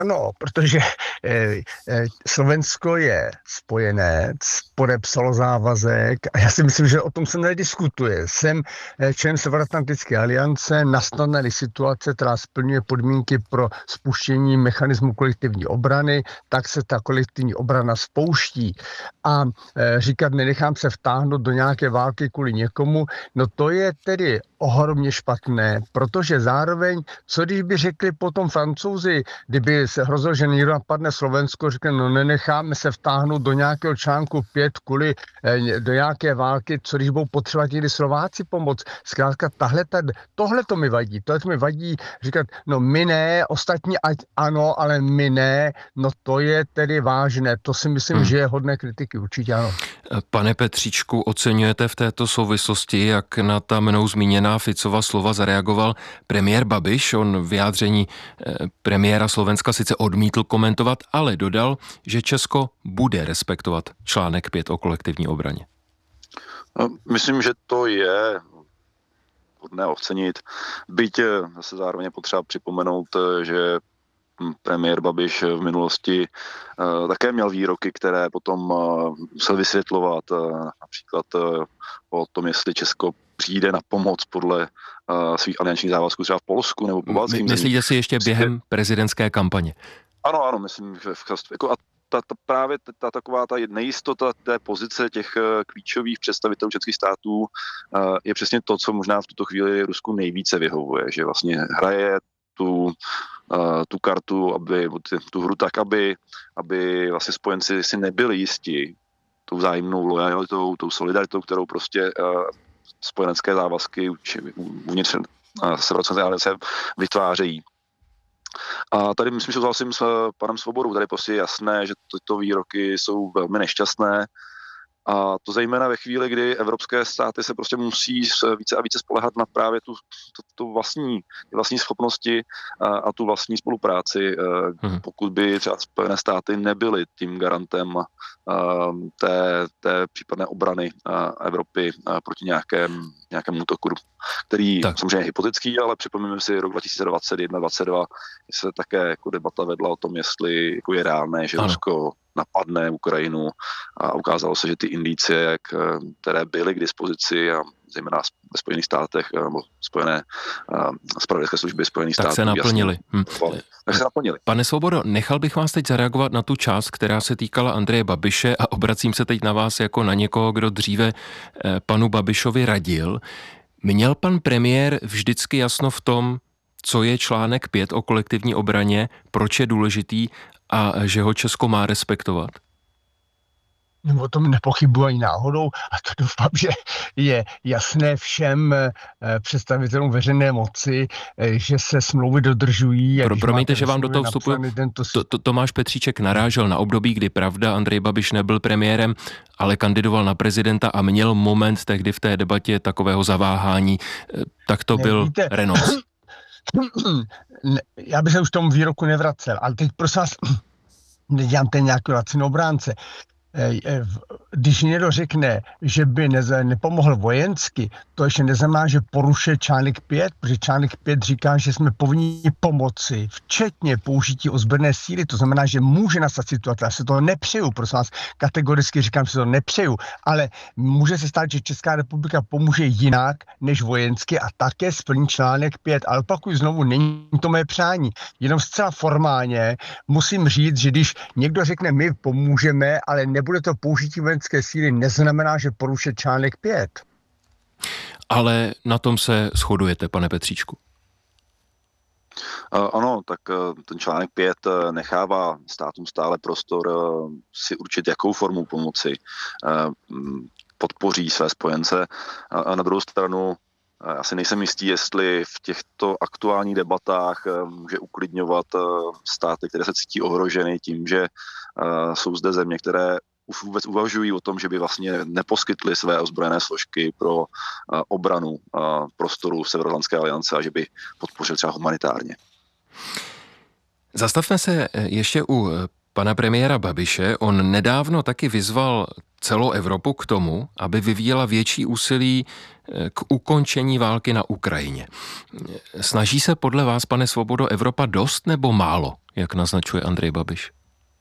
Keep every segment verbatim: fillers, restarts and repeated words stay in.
Ano, protože eh, eh, Slovensko je spojenec, podepsalo závazek a já si myslím, že o tom se nediskutuje. Jsem eh, člen Severoatlantické aliance, nastane situace, která splňuje podmínky pro spuštění mechanismu kolektivní obrany, tak se ta kolektivní obrana spouští. A eh, říkat, nenechám se vtáhnout do nějaké války kvůli někomu, no to je tedy ohromně špatné, protože zároveň, co když by řekli potom Francouzi, kdyby se hrozilo, že někdo napadne Slovensko, řekne, no nenecháme se vtáhnout do nějakého článku pět kvůli eh, do nějaké války, co když budou potřebovat někdy Slováci pomoc. Zkrátka, tahle, tohle to mi vadí, tohle to mi vadí říkat, no my ne, ostatní ať ano, ale my ne, no to je tedy vážné, to si myslím, hmm. že je hodné kritiky, určitě ano. Pane Petříčku, oceňujete v této souvislosti, jak na ta mnou zmíněná Ficova slova zareagoval premiér Babiš? On vyjádření premiéra Slovenska sice odmítl komentovat, ale dodal, že Česko bude respektovat článek pět o kolektivní obraně. Myslím, že to je hodné ocenit. Byť zase zároveň je potřeba připomenout, že premiér Babiš v minulosti uh, také měl výroky, které potom uh, musel vysvětlovat, uh, například uh, o tom, jestli Česko přijde na pomoc podle uh, svých aliančních závazků třeba v Polsku nebo po baltským zemích. Myslíte si ještě během prezidentské kampaně? Ano, ano, myslím, že v, jako a ta, ta, právě ta, ta taková ta nejistota té pozice těch uh, klíčových představitelů českých států uh, je přesně to, co možná v tuto chvíli Rusku nejvíce vyhovuje, že vlastně hraje tu Uh, tu kartu, aby, tu hru tak, aby, aby vlastně spojenci si nebyli jistí tou vzájemnou lojalitou, tou solidaritou, kterou prostě uh, spojenecké závazky uvnitř uh, Severoatlantické aliance vytvářejí. A tady myslím, že souhlasím s uh, panem Svobodou, tady prostě je jasné, že tyto výroky jsou velmi nešťastné. A to zejména ve chvíli, kdy evropské státy se prostě musí více a více spoléhat na právě tu, tu, tu vlastní, vlastní schopnosti a, a tu vlastní spolupráci, hmm. pokud by třeba Spojené státy nebyly tím garantem a, té, té případné obrany a, Evropy a proti nějakém, nějakému útoku, který tak. samozřejmě je hypotetický, ale připomeňme si rok dva tisíce dvacet jedna dvacet dva, se také jako debata vedla o tom, jestli jako je reálné, že ano. Rusko napadne Ukrajinu a ukázalo se, že ty indicie, které byly k dispozici a zejména ve Spojených státech nebo Spojené zpravodajské služby Spojených tak států. Se naplnili. Hm. Tak se naplnili. Pane Svobodo, nechal bych vás teď zareagovat na tu část, která se týkala Andreje Babiše a obracím se teď na vás jako na někoho, kdo dříve panu Babišovi radil. Měl pan premiér vždycky jasno v tom, co je článek pět o kolektivní obraně, proč je důležitý a že ho Česko má respektovat? O tom nepochybuji ani náhodou a to doufám, že je jasné všem představitelům veřejné moci, že se smlouvy dodržují. Pro, promiňte, že vám do toho vstupuji. To, to, Tomáš Petříček narážel na období, kdy pravda Andrej Babiš nebyl premiérem, ale kandidoval na prezidenta a měl moment tehdy v té debatě takového zaváhání. Tak to ne, byl víte, renonc. Já bych se už tomu výroku nevracel, ale teď prosím vás, nedělám ten nějaký lacinou obránce. Když někdo řekne, že by neze, nepomohl vojensky, to ještě neznamená, že porušuje článek pět, protože článek pět říká, že jsme povinni pomoci, včetně použití ozbrojené síly, to znamená, že může nastat situace, já se toho nepřeju, prosím vás, kategoricky říkám, že to nepřeju, ale může se stát, že Česká republika pomůže jinak než vojensky a také splní článek pět, ale opakuju znovu, není to mé přání, jenom zcela formálně musím říct, že když někdo řekne, my pomůžeme, ale nebude to použití vojenské síly, neznamená, že porušuje článek pět. Ale na tom se shodujete, pane Petříčku. Uh, ano, tak uh, ten článek pět uh, nechává státům stále prostor uh, si určit, jakou formu pomoci uh, podpoří své spojence. A, a na druhou stranu uh, asi nejsem jistý, jestli v těchto aktuálních debatách uh, může uklidňovat uh, státy, které se cítí ohroženy tím, že uh, jsou zde země, které už vůbec uvažují o tom, že by vlastně neposkytli své ozbrojené složky pro uh, obranu uh, prostoru Severoatlantické aliance a že by podpořil třeba humanitárně. Zastavme se ještě u pana premiéra Babiše. On nedávno taky vyzval celou Evropu k tomu, aby vyvíjela větší úsilí k ukončení války na Ukrajině. Snaží se podle vás, pane Svobodo, Evropa dost nebo málo, jak naznačuje Andrej Babiš?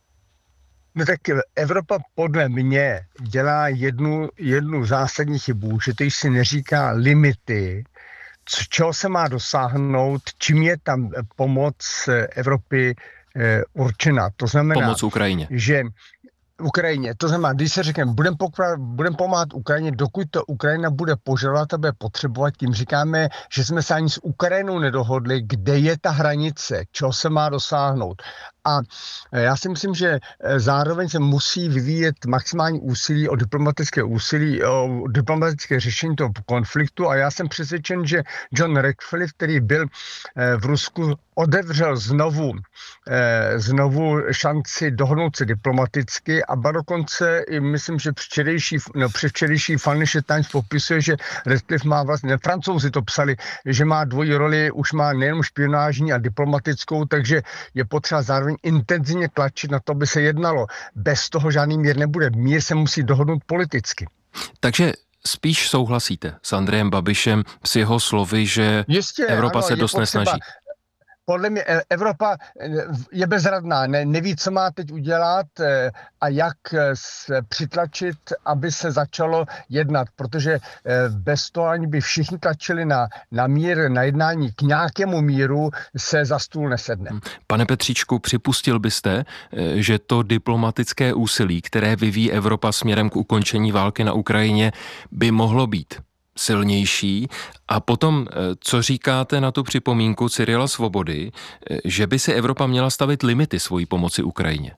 No tak Evropa podle mě dělá jednu, jednu zásadní chybu, že teď si neříká limity, co, čeho se má dosáhnout, čím je tam pomoc Evropy eh, určena. To znamená, pomoc Ukrajině. Že Ukrajině. To znamená, když se řekneme, budeme budem pomáhat Ukrajině, dokud to Ukrajina bude požadovat a bude potřebovat, tím říkáme, že jsme se ani s Ukrajinou nedohodli, kde je ta hranice, čeho se má dosáhnout. A já si myslím, že zároveň se musí vyvíjet maximální úsilí o diplomatické úsilí, o diplomatické řešení toho konfliktu a já jsem přesvědčen, že John Ratcliffe, který byl v Rusku, otevřel znovu, znovu šanci dohodnout se diplomaticky a ba dokonce i myslím, že včerejší, no, předvčerejší Financial Times popisuje, že Ratcliffe má vlastně, Francouzi to psali, že má dvojí roli, už má nejen špionážní a diplomatickou, takže je potřeba zároveň intenzivně tlačit na to, aby se jednalo. Bez toho žádný mír nebude. Mír se musí dohodnout politicky. Takže spíš souhlasíte s Andrejem Babišem, s jeho slovy, že Jistě, Evropa ano, se dost potřeba, nesnaží? Podle mě Evropa je bezradná, ne, neví, co má teď udělat a jak se přitlačit, aby se začalo jednat, protože bez toho, ani by všichni tlačili na, na mír, na jednání k nějakému míru, se za stůl nesedne. Pane Petříčku, připustil byste, že to diplomatické úsilí, které vyvíjí Evropa směrem k ukončení války na Ukrajině, by mohlo být silnější? A potom, co říkáte na tu připomínku Cyrila Svobody, že by si Evropa měla stavit limity svojí pomoci Ukrajině?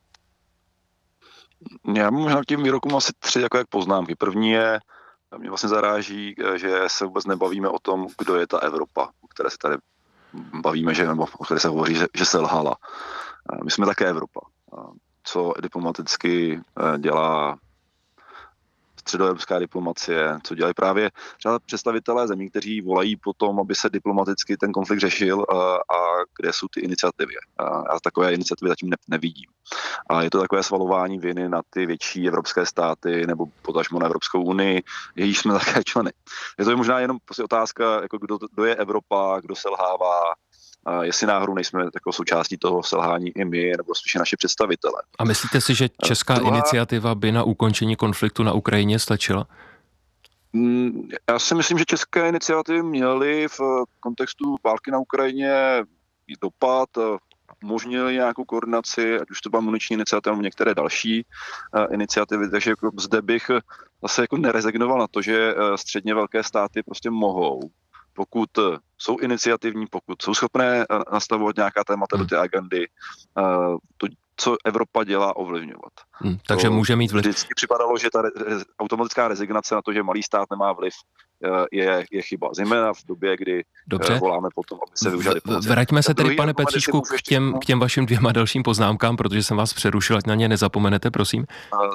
Já mám možná k těm výrokům asi tři jako jak poznámky. První je, mě vlastně zaráží, že se vůbec nebavíme o tom, kdo je ta Evropa, o které se tady bavíme, že, nebo o které se hovoří, že, že selhala. My jsme také Evropa. Co diplomaticky dělá středoevropská diplomacie, co dělají právě třeba představitelé zemí, kteří volají po tom, aby se diplomaticky ten konflikt řešil a, a kde jsou ty iniciativy. A já takové iniciativy zatím ne, nevidím. A je to takové svalování viny na ty větší evropské státy nebo potažmo na Evropskou unii, jejíž jsme také členy. Je to možná jenom prostě otázka, jako kdo, kdo je Evropa, kdo selhává, a jestli náhodou nejsme jako součástí toho selhání i my, nebo spíše naši představitelé. A myslíte si, že česká Druhá... iniciativa by na ukončení konfliktu na Ukrajině stačila? Já si myslím, že české iniciativy měly v kontextu války na Ukrajině dopad, umožnili nějakou koordinaci, ať už to byla muniční iniciativa nebo některé další iniciativy, takže jako zde bych zase jako nerezignoval na to, že středně velké státy prostě mohou, pokud jsou iniciativní, pokud jsou schopné nastavovat nějaká témata do té agendy, to, co Evropa dělá, ovlivňovat. Hmm, takže to může mít vliv. Vždycky připadalo, že ta re- automatická rezignace na to, že malý stát nemá vliv, je, je chyba. Zejména v době, kdy Dobře. voláme potom, aby se využili diplomacie. Vraťme se tedy, pane Petříčku, k těm, k těm vašim dvěma dalším poznámkám, protože jsem vás přerušil, ať na ně nezapomenete, prosím.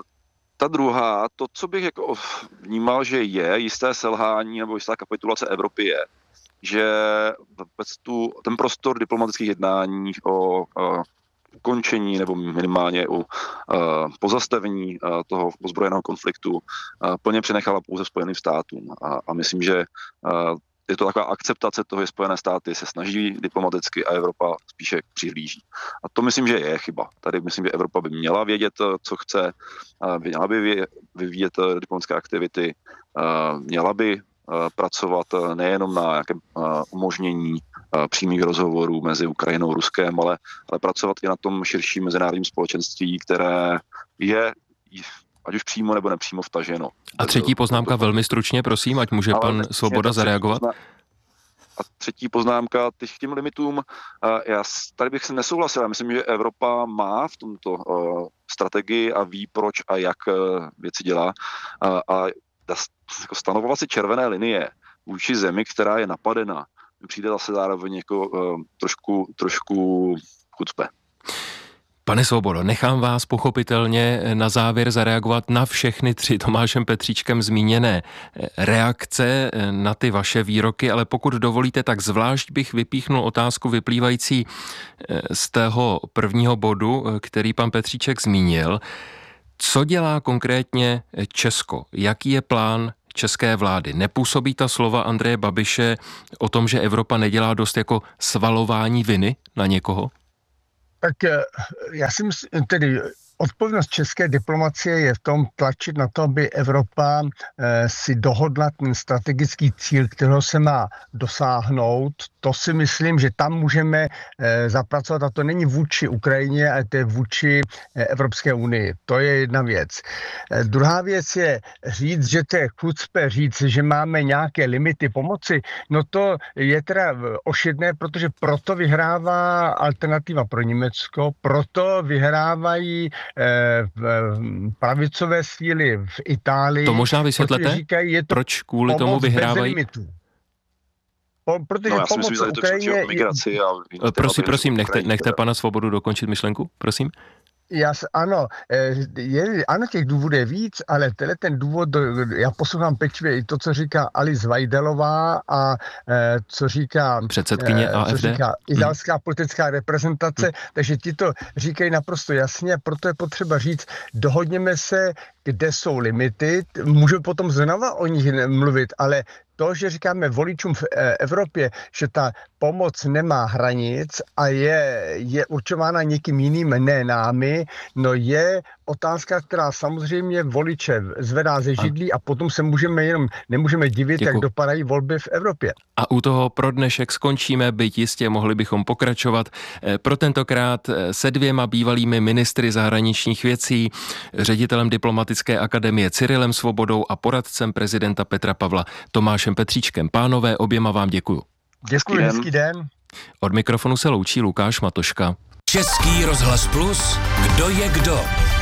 Ta druhá, to, co bych jako vnímal, že je jisté selhání nebo jistá kapitulace Evropy je, že tu, ten prostor diplomatických jednání o, o ukončení nebo minimálně o, o pozastavení o, toho ozbrojeného konfliktu o, plně přenechala pouze Spojeným státům. A, a myslím, že o, je to taková akceptace toho, že Spojené státy se snaží diplomaticky a Evropa spíše přihlíží. A to myslím, že je chyba. Tady myslím, že Evropa by měla vědět, co chce, měla by vyvíjet diplomatické aktivity, měla by pracovat nejenom na nějakém umožnění přímých rozhovorů mezi Ukrajinou a Ruskem, ale, ale pracovat i na tom širším mezinárodním společenství, které je ať už přímo nebo nepřímo vtaženo. A třetí poznámka velmi stručně, prosím, ať může pan Svoboda zareagovat. A třetí poznámka, teď k těm limitům, já tady bych se nesouhlasil. Já myslím, že Evropa má v tomto uh, strategii a ví, proč a jak uh, věci dělá. Uh, a jako stanovovat si červené linie vůči zemi, která je napadena, mi přijde zase zároveň jako uh, trošku, trošku chucpe. Pane Svobodo, nechám vás pochopitelně na závěr zareagovat na všechny tři Tomášem Petříčkem zmíněné reakce na ty vaše výroky, ale pokud dovolíte, tak zvlášť bych vypíchnul otázku vyplývající z toho prvního bodu, který pan Petříček zmínil. Co dělá konkrétně Česko? Jaký je plán české vlády? Nepůsobí ta slova Andreje Babiše o tom, že Evropa nedělá dost, jako svalování viny na někoho? Tak já si myslím, tedy odpovědnost české diplomacie je v tom tlačit na to, aby Evropa eh, si dohodla ten strategický cíl, kterého se má dosáhnout. To si myslím, že tam můžeme eh, zapracovat, a to není vůči Ukrajině, ale to je vůči eh, Evropské unii. To je jedna věc. Eh, druhá věc je říct, že to je chucpe říct, že máme nějaké limity pomoci. No to je teda ošidné, protože proto vyhrává alternativa pro Německo, proto vyhrávají pravicové síly v Itálii. To možná vysvětlete, říkají, je to proč kvůli tomu vyhrávají? Po, protože no, já si myslím, že to Ukrajině... migraci a... Prosím, prosím, nechte, nechte pana Svobodu dokončit myšlenku, prosím. Já, ano, je, ano, těch důvodů je víc, ale tenhle ten důvod, já poslouchám pečlivě i to, co říká Alice Vajdelová a co říká předsedkyně A F D, co říká italská hmm. politická reprezentace, hmm. takže ti to říkají naprosto jasně, a proto je potřeba říct, dohodněme se, kde jsou limity, můžeme potom znova o nich mluvit, ale to, že říkáme voličům v Evropě, že ta pomoc nemá hranic a je, je určována někým jiným, ne námi, no je otázka, která samozřejmě voliče zvedá ze židlí a potom se můžeme jenom, nemůžeme divit, Děkuji. Jak dopadají volby v Evropě. A u toho pro dnešek skončíme, byť jistě mohli bychom pokračovat. Pro tentokrát se dvěma bývalými ministry zahraničních věcí, ředitelem diplomatické akademie Cyrilem Svobodou a poradcem prezidenta Petra Pavla Tomášem Petříčkem. Pánové, oběma vám děkuju. Děkuji, hezký den. Od mikrofonu se loučí Lukáš Matoška. Český rozhlas Plus, kdo je kdo?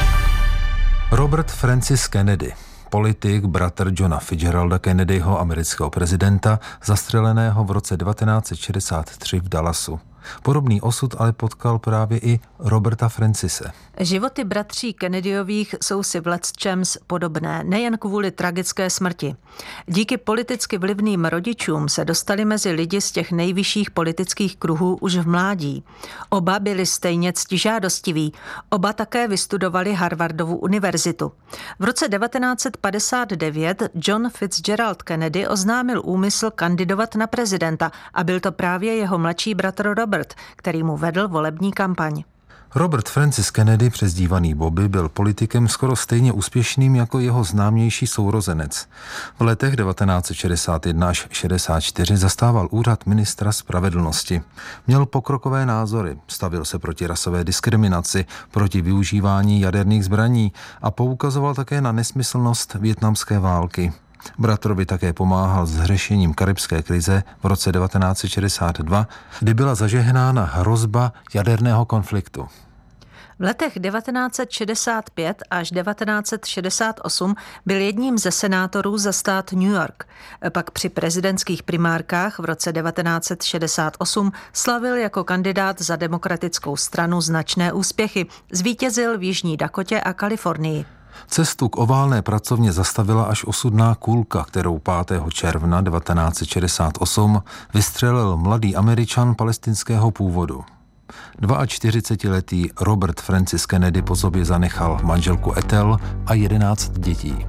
Robert Francis Kennedy, politik, bratr Johna Fitzgeralda Kennedyho, amerického prezidenta, zastřeleného v roce devatenáct set šedesát tři v Dallasu. Podobný osud ale potkal právě i Roberta Francise. Životy bratří Kennedyových jsou si v lecčems podobné, nejen kvůli tragické smrti. Díky politicky vlivným rodičům se dostali mezi lidi z těch nejvyšších politických kruhů už v mládí. Oba byli stejně ctižádostiví. Oba také vystudovali Harvardovu univerzitu. V roce devatenáct set padesát devět John Fitzgerald Kennedy oznámil úmysl kandidovat na prezidenta a byl to právě jeho mladší bratr Robert, který mu vedl volební kampaň. Robert Francis Kennedy, přezdívaný Bobby, byl politikem skoro stejně úspěšným jako jeho známější sourozenec. V letech devatenáct set šedesát jedna až šedesát čtyři zastával úřad ministra spravedlnosti. Měl pokrokové názory, stavil se proti rasové diskriminaci, proti využívání jaderných zbraní a poukazoval také na nesmyslnost vietnamské války. Bratrovi také pomáhal s řešením karibské krize v roce devatenáct set šedesát dva, kdy byla zažehnána hrozba jaderného konfliktu. V letech devatenáct set šedesát pět až devatenáct set šedesát osm byl jedním ze senátorů za stát New York. Pak při prezidentských primárkách v roce devatenáct set šedesát osm slavil jako kandidát za demokratickou stranu značné úspěchy. Zvítězil v Jižní Dakotě a Kalifornii. Cestu k oválné pracovně zastavila až osudná kulka, kterou pátého června devatenáct set šedesát osm vystřelil mladý Američan palestinského původu. čtyřicetiletý Robert Francis Kennedy po sobě zanechal manželku Ethel a jedenáct dětí.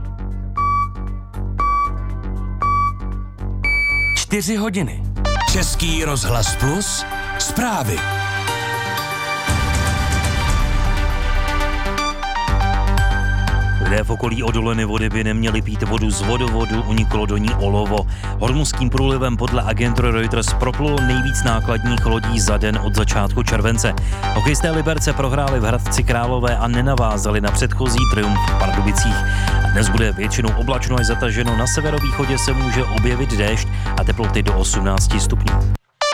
Čtyři hodiny. Český rozhlas Plus, zprávy. Lidé v okolí odoleny vody by neměli pít vodu z vodovodu, uniklo do ní olovo. Hormuzským průlivem podle agentury Reuters proplulo nejvíc nákladních lodí za den od začátku července. Hokejisté Liberce prohráli v Hradci Králové a nenavázali na předchozí triumf v Pardubicích. A dnes bude většinou oblačno až zataženo, na severovýchodě se může objevit déšť a teploty do osmnáct stupňů.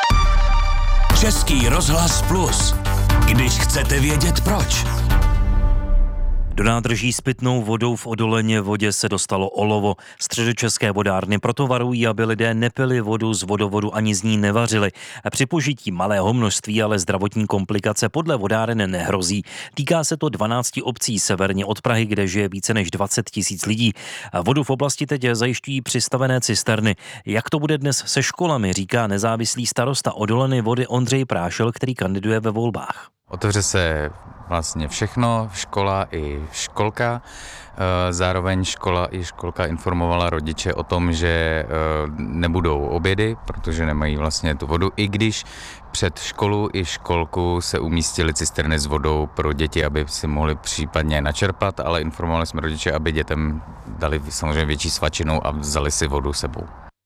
Český rozhlas Plus. Když chcete vědět proč. Do nádrží s pitnou vodou v Odoleně vodě se dostalo olovo. Středočeské vodárny proto varují, aby lidé nepili vodu z vodovodu ani z ní nevařili. Při požití malého množství ale zdravotní komplikace podle vodáren nehrozí. Týká se to dvanácti obcí severně od Prahy, kde žije více než dvacet tisíc lidí. Vodu v oblasti teď zajišťují přistavené cisterny. Jak to bude dnes se školami, říká nezávislý starosta Odoleny vody Ondřej Prášel, který kandiduje ve volbách. Otevře se vlastně všechno, škola i školka. Zároveň škola i školka informovala rodiče o tom, že nebudou obědy, protože nemají vlastně tu vodu, i když před školu i školku se umístily cisterny s vodou pro děti, aby si mohli případně načerpat, ale informovali jsme rodiče, aby dětem dali samozřejmě větší svačinu a vzali si vodu sebou.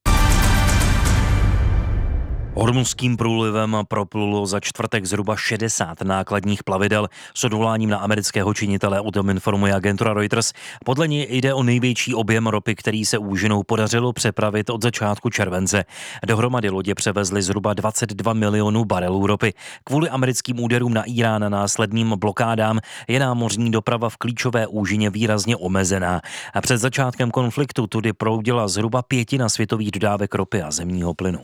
Hormuzským průlivem proplulo za čtvrtek zhruba šedesát nákladních plavidel s odvoláním na amerického činitele, o tom informuje agentura Reuters. Podle ní jde o největší objem ropy, který se úžinou podařilo přepravit od začátku července. Dohromady lodě převezly zhruba dvacet dva milionů barelů ropy. Kvůli americkým úderům na Irán a následným blokádám je námořní doprava v klíčové úžině výrazně omezená. A před začátkem konfliktu tudy proudila zhruba pětina světových dodávek ropy a zemního plynu.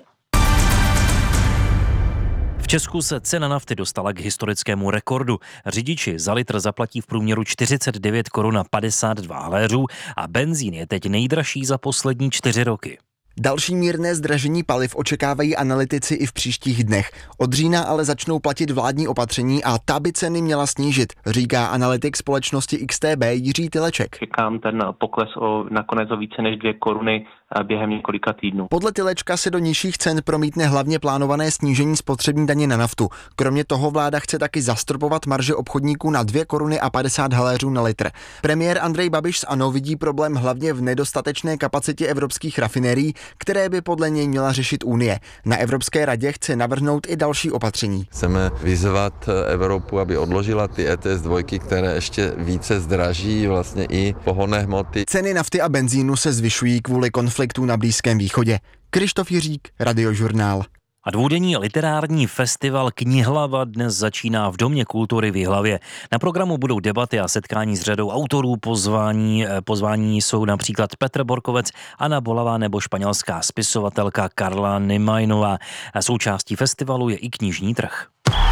V Česku se cena nafty dostala k historickému rekordu. Řidiči za litr zaplatí v průměru čtyřicet devět korun a padesát dva haléřů a benzín je teď nejdražší za poslední čtyři roky. Další mírné zdražení paliv očekávají analytici i v příštích dnech. Od října ale začnou platit vládní opatření a ta by ceny měla snížit, říká analytik společnosti X T B Jiří Tyleček. Čekám ten pokles o nakonec o více než dvě koruny během několika týdnů. Podle Tylečka se do nižších cen promítne hlavně plánované snížení spotřební daně na naftu. Kromě toho vláda chce taky zastropovat marže obchodníků na dvě koruny a padesát haléřů na litr. Premiér Andrej Babiš z ANO vidí problém hlavně v nedostatečné kapacitě evropských rafinérií, které by podle něj měla řešit Unie. Na Evropské radě chce navrhnout i další opatření. Chceme vyzvat Evropu, aby odložila ty E T S dva, které ještě více zdraží vlastně i pohonné hmoty. Ceny nafty a benzínu se zvyšují kvůli konfliktu na Blízkém východě. Krištof Jiřík, Radiožurnál. A dvoudenní literární festival Knihlava dnes začíná v Domě kultury v Jihlavě. Na programu budou debaty a setkání s řadou autorů. Pozvání, pozvání jsou například Petr Borkovec, Anna Bolavá nebo španělská spisovatelka Karla Nemajnová. Součástí festivalu je i knižní trh.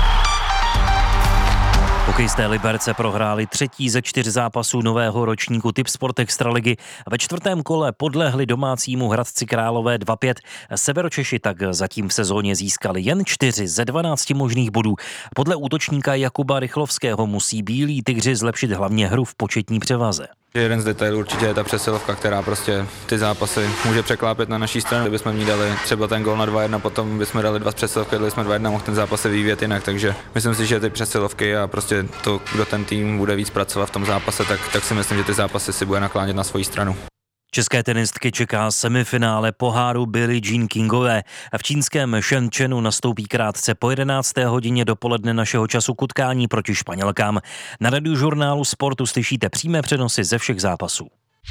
Hokejisté Liberce prohráli třetí ze čtyř zápasů nového ročníku Tipsport Extraligy. Ve čtvrtém kole podlehli domácímu Hradci Králové dva pět. Severočeši tak zatím v sezóně získali jen čtyři ze dvanácti možných bodů. Podle útočníka Jakuba Rychlovského musí bílí tygři zlepšit hlavně hru v početní převaze. Jeden z detailů určitě je ta přesilovka, která prostě ty zápasy může překlápět na naší stranu. Kdybychom ní dali třeba ten gól na dva jedna, potom bychom dali dva přesilovky, dali jsme dva jedna, mohl ten zápas se vyvíjet jinak, takže myslím si, že ty přesilovky a prostě to, kdo ten tým bude víc pracovat v tom zápase, tak, tak si myslím, že ty zápasy si bude naklánět na svoji stranu. České tenistky čeká semifinále poháru Billie Jean Kingové. V čínském Shenzhenu nastoupí krátce po jedenácté hodině dopoledne našeho času k utkání proti Španělkám. Na Radiožurnálu Sportu slyšíte přímé přenosy ze všech zápasů.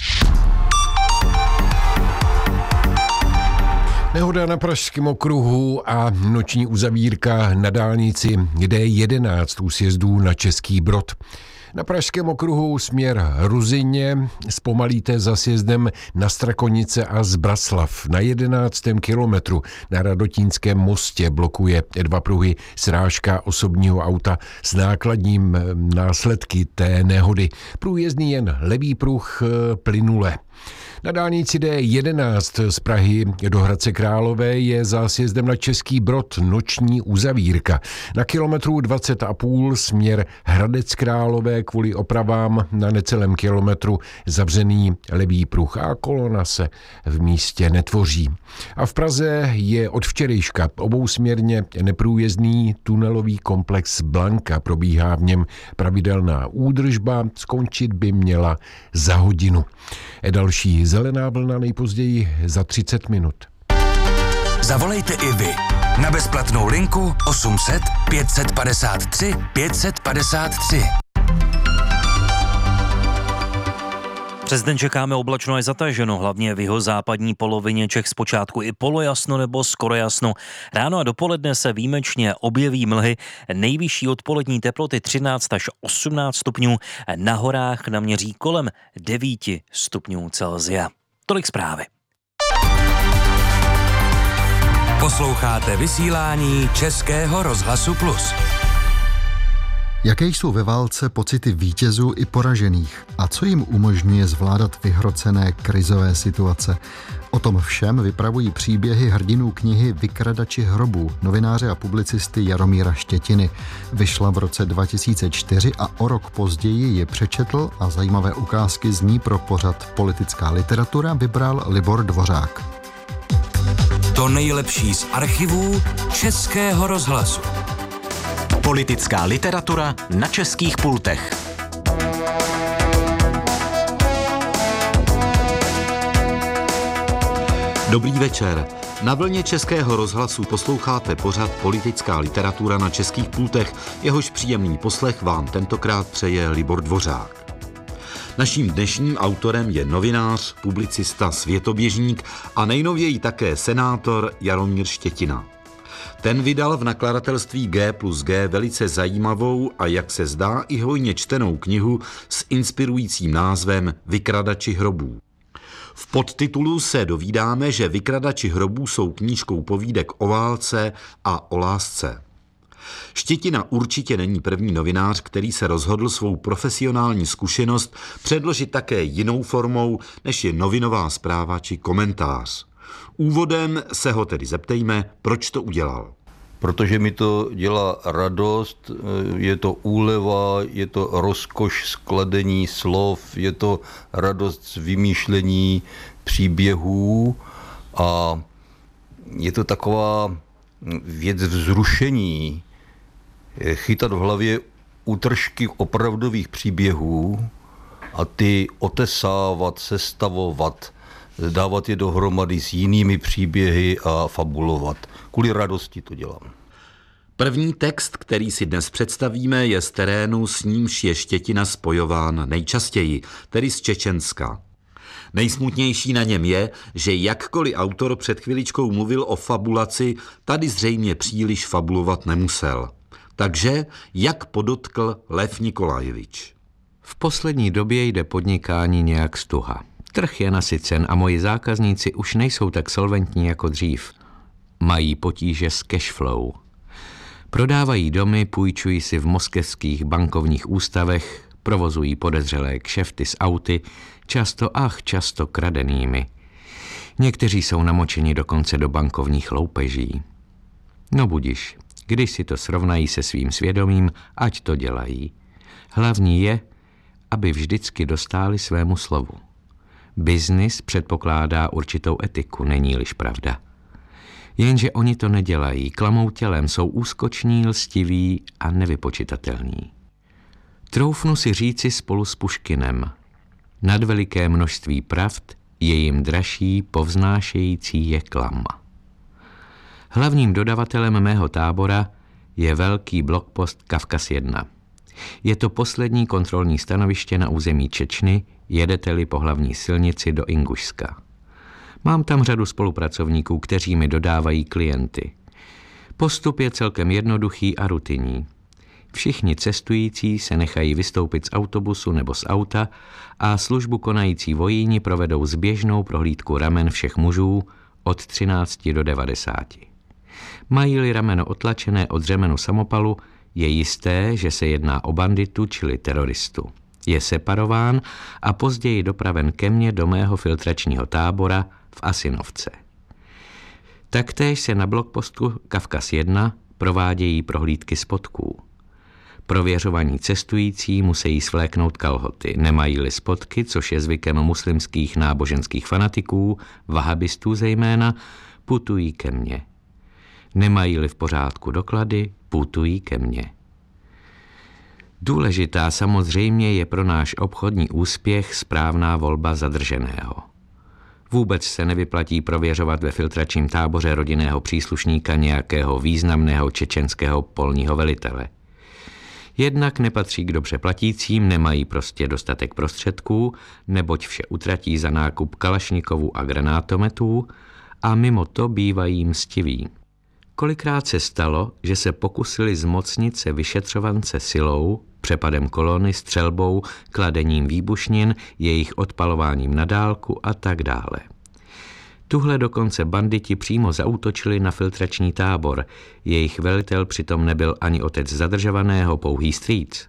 Nehoda na Pražském okruhu a noční uzavírka na dálnici D jedenáct u sjezdů na Český Brod. Na Pražském okruhu směr Ruzyně zpomalíte za sjezdem na Strakonice a Zbraslav. Na jedenáctém kilometru na Radotínském mostě blokuje dva pruhy srážka osobního auta s nákladním následky té nehody. Průjezdný jen levý pruh plynule. Na dálnici D jedenáct z Prahy do Hradce Králové je za sjezdem na Český Brod noční uzavírka. Na kilometru dvacet a půl směr Hradec Králové kvůli opravám na necelém kilometru zavřený levý pruh a kolona se v místě netvoří. A v Praze je od včerejška obousměrně neprůjezdný tunelový komplex Blanka. Probíhá v něm pravidelná údržba, skončit by měla za hodinu. Další zelená vlna nejpozději za třicet minut. Zavolejte i vy na bezplatnou linku osm set pět padesát tři pět padesát tři. Přes den čekáme oblačno a zataženo, hlavně v jihozápadní polovině Čech zpočátku i polojasno nebo skoro jasno. Ráno a dopoledne se výjimečně objeví mlhy, nejvyšší odpolední teploty třináct až osmnáct stupňů, na horách naměří kolem devět stupňů Celsia. Tolik zprávy. Posloucháte vysílání Českého rozhlasu Plus. Jaké jsou ve válce pocity vítězů i poražených a co jim umožňuje zvládat vyhrocené krizové situace? O tom všem vypravují příběhy hrdinů knihy Vykradači hrobů novináře a publicisty Jaromíra Štětiny. Vyšla v roce dva tisíce čtyři a o rok později ji přečetl a zajímavé ukázky z ní pro pořad Politická literatura vybral Libor Dvořák. To nejlepší z archivů Českého rozhlasu. Politická literatura na českých pultech. Dobrý večer. Na vlně Českého rozhlasu posloucháte pořad Politická literatura na českých pultech, jehož příjemný poslech vám tentokrát přeje Libor Dvořák. Naším dnešním autorem je novinář, publicista, světoběžník a nejnověji také senátor Jaromír Štětina. Ten vydal v nakladatelství G plus G velice zajímavou a jak se zdá i hojně čtenou knihu s inspirujícím názvem Vykradači hrobů. V podtitulu se dovídáme, že Vykradači hrobů jsou knížkou povídek o válce a o lásce. Štětina určitě není první novinář, který se rozhodl svou profesionální zkušenost předložit také jinou formou, než je novinová zpráva či komentář. Úvodem se ho tedy zeptejme, proč to udělal. Protože mi to dělá radost, je to úleva, je to rozkoš skladení slov, je to radost z vymýšlení příběhů a je to taková věc vzrušení, chytat v hlavě útržky opravdových příběhů a ty otesávat, sestavovat, dávat je dohromady s jinými příběhy a fabulovat. Kvůli radosti to dělám. První text, který si dnes představíme, je z terénu, s nímž je Štětina spojován nejčastěji, tedy z Čečenska. Nejsmutnější na něm je, že jakkoliv autor před chviličkou mluvil o fabulaci, tady zřejmě příliš fabulovat nemusel. Takže, jak podotkl Lev Nikolajevič. V poslední době jde podnikání nějak stuha. Trh je nasycen a moji zákazníci už nejsou tak solventní jako dřív. Mají potíže s cashflow. Prodávají domy, půjčují si v moskevských bankovních ústavech, provozují podezřelé kšefty s auty, často ach často kradenými. Někteří jsou namočeni dokonce do bankovních loupeží. No budiš, když si to srovnají se svým svědomím, ať to dělají. Hlavní je, aby vždycky dostáli svému slovu. Biznis předpokládá určitou etiku, není-liž pravda. Jenže oni to nedělají, klamou tělem, jsou úskoční, lstiví a nevypočitatelní. Troufnu si říci spolu s Puškinem. Nad veliké množství pravd je jim dražší povznášející je klam. Hlavním dodavatelem mého tábora je velký blokpost Kavkaz jedna. Je to poslední kontrolní stanoviště na území Čečny, jedete-li po hlavní silnici do Ingušska. Mám tam řadu spolupracovníků, kteří mi dodávají klienty. Postup je celkem jednoduchý a rutinní. Všichni cestující se nechají vystoupit z autobusu nebo z auta a službu konající vojíni provedou zběžnou prohlídku ramen všech mužů od třinácti do devadesáti. Mají-li rameno otlačené od řemenu samopalu, je jisté, že se jedná o banditu, čili teroristu. Je separován a později dopraven ke mně do mého filtračního tábora v Asinovce. Taktéž se na blokpostu Kavkaz jedna provádějí prohlídky spodků. Prověřovaní cestující musí svléknout kalhoty. Nemají-li spodky, což je zvykem muslimských náboženských fanatiků, vahabistů zejména, putují ke mně. Nemají-li v pořádku doklady, putují ke mně. Důležitá samozřejmě je pro náš obchodní úspěch správná volba zadrženého. Vůbec se nevyplatí prověřovat ve filtračním táboře rodinného příslušníka nějakého významného čečenského polního velitele. Jednak nepatří k dobře platícím, nemají prostě dostatek prostředků, neboť vše utratí za nákup kalašnikovů a granátometů a mimo to bývají mstiví. Kolikrát se stalo, že se pokusili zmocnit se vyšetřovance silou, přepadem kolony, střelbou, kladením výbušnin, jejich odpalováním na dálku a tak dále. Tuhle dokonce banditi přímo zaútočili na filtrační tábor, jejich velitel přitom nebyl ani otec zadržovaného, pouhý strýc.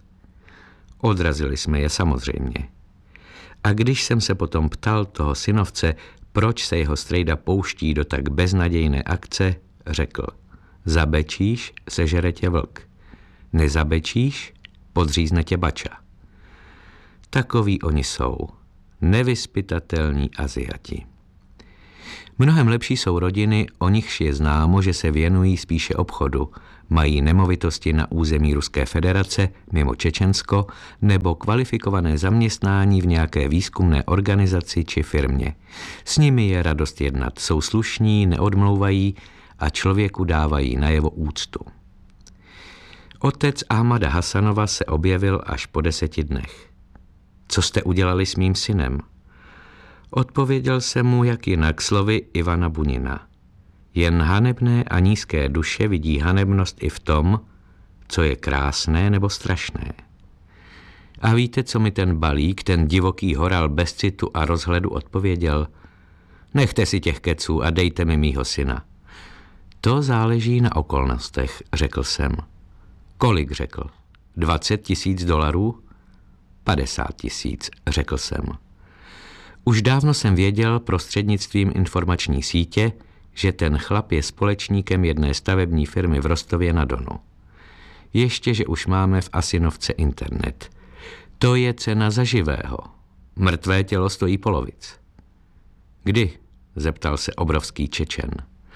Odrazili jsme je samozřejmě. A když jsem se potom ptal toho synovce, proč se jeho strejda pouští do tak beznadějné akce, řekl: zabečíš, sežere tě vlk. Nezabečíš, podřízne tě bača. Takoví oni jsou. Nevyzpytatelní Aziati. Mnohem lepší jsou rodiny, o nichž je známo, že se věnují spíše obchodu, mají nemovitosti na území Ruské federace, mimo Čečensko, nebo kvalifikované zaměstnání v nějaké výzkumné organizaci či firmě. S nimi je radost jednat, jsou slušní, neodmlouvají a člověku dávají najevo úctu. Otec Ahmada Hasanova se objevil až po deseti dnech. Co jste udělali s mým synem? Odpověděl jsem mu jak jinak slovy Ivana Bunina. Jen hanebné a nízké duše vidí hanebnost i v tom, co je krásné nebo strašné. A víte, co mi ten balík, ten divoký horal bez citu a rozhledu odpověděl? Nechte si těch keců a dejte mi mýho syna. To záleží na okolnostech, řekl jsem. Kolik, řekl? Dvacet tisíc dolarů? Padesát tisíc, řekl jsem. Už dávno jsem věděl prostřednictvím informační sítě, že ten chlap je společníkem jedné stavební firmy v Rostově na Donu. Ještě, že už máme v Asinovce internet. To je cena za živého. Mrtvé tělo stojí polovic. Kdy? Zeptal se obrovský Čečen.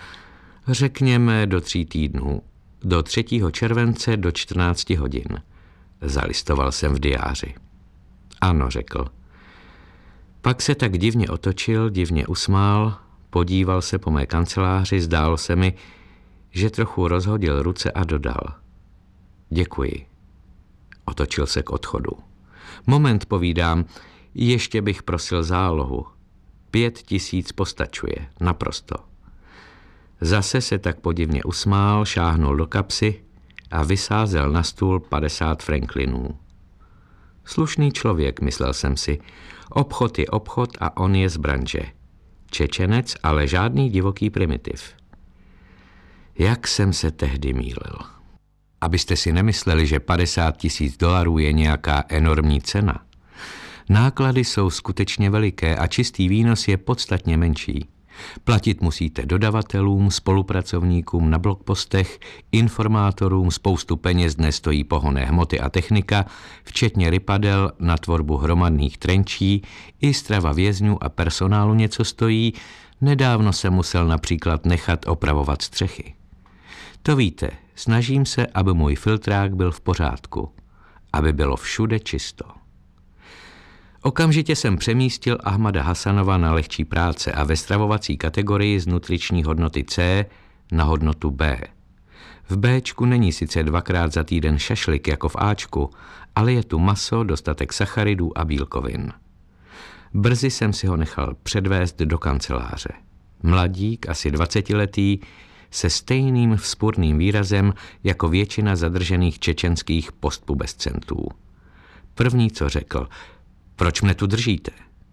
Řekněme do tří týdnů. Do třetího července do čtrnácti hodin. Zalistoval jsem v diáři. Ano, řekl. Pak se tak divně otočil, divně usmál, podíval se po mé kanceláři, zdálo se mi, že trochu rozhodil ruce a dodal. Děkuji. Otočil se k odchodu. Moment, povídám, ještě bych prosil zálohu. Pět tisíc postačuje, naprosto. Zase se tak podivně usmál, šáhnul do kapsy a vysázel na stůl padesát franklinů. Slušný člověk, myslel jsem si. Obchod je obchod a on je z branže. Čečenec, ale žádný divoký primitiv. Jak jsem se tehdy mýlil. Abyste si nemysleli, že padesát tisíc dolarů je nějaká enormní cena. Náklady jsou skutečně veliké a čistý výnos je podstatně menší. Platit musíte dodavatelům, spolupracovníkům na blogpostech, informátorům, spoustu peněz dnes stojí pohonné hmoty a technika, včetně rypadel na tvorbu hromadných trenčí, i strava vězňů a personálu něco stojí, nedávno jsem musel například nechat opravovat střechy. To víte, snažím se, aby můj filtrák byl v pořádku, aby bylo všude čisto. Okamžitě jsem přemístil Ahmada Hasanova na lehčí práce a ve stravovací kategorii z nutriční hodnoty C na hodnotu B. V Bčku není sice dvakrát za týden šašlik jako v Ačku, ale je tu maso, dostatek sacharidů a bílkovin. Brzy jsem si ho nechal předvést do kanceláře. Mladík, asi dvacetiletý, se stejným vzpurným výrazem jako většina zadržených čečenských postpubescentů. První, co řekl: proč mne tu držíte?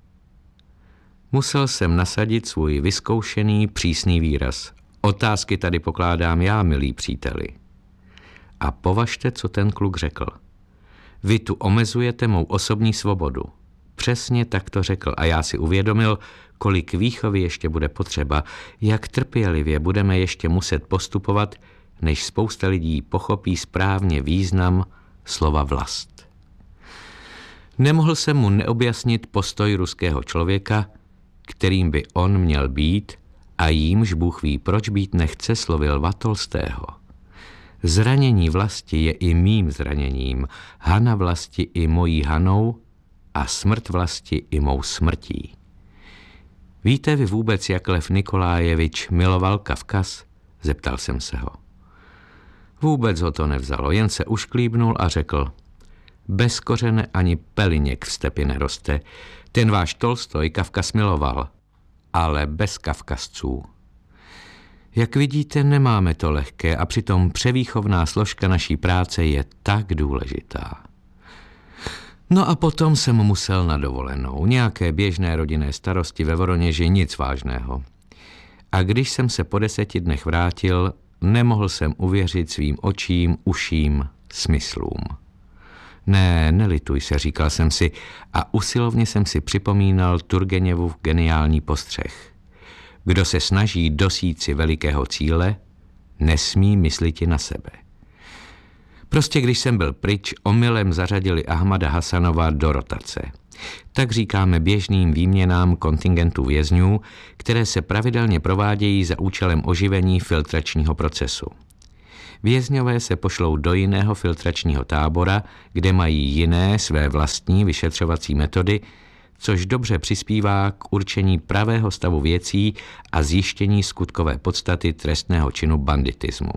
Musel jsem nasadit svůj vyzkoušený, přísný výraz. Otázky tady pokládám já, milí příteli. A považte, co ten kluk řekl. Vy tu omezujete mou osobní svobodu. Přesně tak to řekl a já si uvědomil, kolik výchovy ještě bude potřeba, jak trpělivě budeme ještě muset postupovat, než spousta lidí pochopí správně význam slova vlast. Nemohl jsem mu neobjasnit postoj ruského člověka, kterým by on měl být a jímž Bůh ví, proč být nechce, slovy Lva Tolstého. Zranění vlasti je i mým zraněním, hana vlasti i mojí hanou a smrt vlasti i mou smrtí. Víte vy vůbec, jak Lev Nikolájevič miloval Kavkaz? Zeptal jsem se ho. Vůbec ho to nevzalo, jen se ušklíbnul a řekl: bez kořene ani peliněk v stepi neroste. Ten váš Tolstoj Kavkaz miloval, ale bez Kavkazců. Jak vidíte, nemáme to lehké a přitom převýchovná složka naší práce je tak důležitá. No a potom jsem musel na dovolenou. Nějaké běžné rodinné starosti ve Voroněži, nic vážného. A když jsem se po deseti dnech vrátil, nemohl jsem uvěřit svým očím, uším, smyslům. Ne, nelituj se, říkal jsem si a usilovně jsem si připomínal Turgeněvův geniální postřeh. Kdo se snaží dosít si velikého cíle, nesmí mysliti na sebe. Prostě když jsem byl pryč, omylem zařadili Ahmada Hasanova do rotace. Tak říkáme běžným výměnám kontingentu vězňů, které se pravidelně provádějí za účelem oživení filtračního procesu. Vězňové se pošlou do jiného filtračního tábora, kde mají jiné své vlastní vyšetřovací metody, což dobře přispívá k určení pravého stavu věcí a zjištění skutkové podstaty trestného činu banditismu.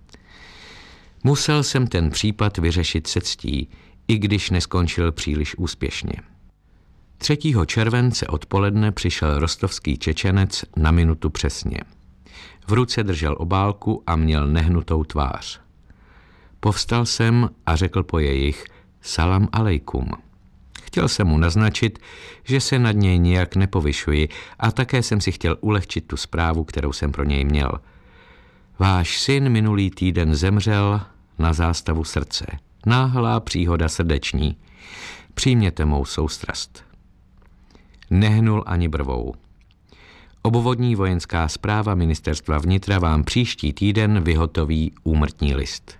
Musel jsem ten případ vyřešit se ctí, i když neskončil příliš úspěšně. třetího července odpoledne přišel rostovský Čečenec na minutu přesně. V ruce držel obálku a měl nehnutou tvář. Povstal jsem a řekl po jejich salam alejkum. Chtěl jsem mu naznačit, že se nad něj nijak nepovyšuji a také jsem si chtěl ulehčit tu zprávu, kterou jsem pro něj měl. Váš syn minulý týden zemřel na zástavu srdce. Náhlá příhoda srdeční. Přijměte mou soustrast. Nehnul ani brvou. Obvodní vojenská správa ministerstva vnitra vám příští týden vyhotoví úmrtní list.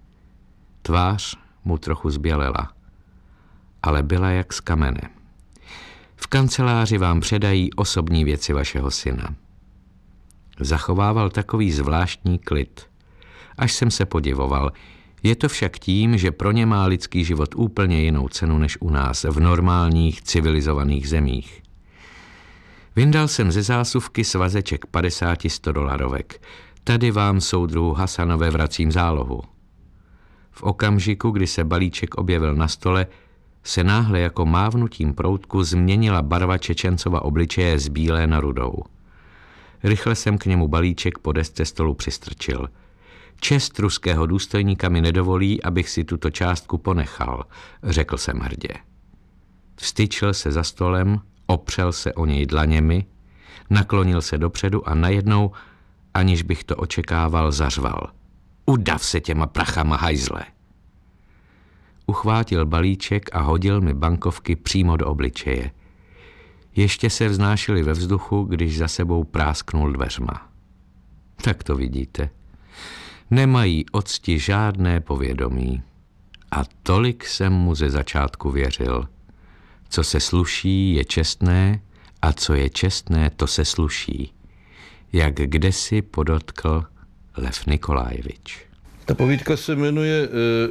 Tvář mu trochu zbělela, ale byla jak z kamene. V kanceláři vám předají osobní věci vašeho syna. Zachovával takový zvláštní klid. Až jsem se podivoval. Je to však tím, že pro ně má lidský život úplně jinou cenu než u nás v normálních civilizovaných zemích. Vyndal jsem ze zásuvky svazeček padesát sto dolarovek. Tady vám, soudruhu Hasanové, vracím zálohu. V okamžiku, kdy se balíček objevil na stole, se náhle jako mávnutím proutku změnila barva Čečencova obličeje z bílé na rudou. Rychle jsem k němu balíček po desce stolu přistrčil. Čest ruského důstojníka mi nedovolí, abych si tuto částku ponechal, řekl jsem hrdě. Vstyčil se za stolem, opřel se o něj dlaněmi, naklonil se dopředu a najednou, aniž bych to očekával, zařval. Udav se těma prachama, hajzle! Uchvátil balíček a hodil mi bankovky přímo do obličeje. Ještě se vznášely ve vzduchu, když za sebou prásknul dveřma. Tak to vidíte. Nemají o cti žádné povědomí. A tolik jsem mu ze začátku věřil. Co se sluší, je čestné, a co je čestné, to se sluší. Jak kdesi podotkl Lev Nikolajevič. Ta povídka se jmenuje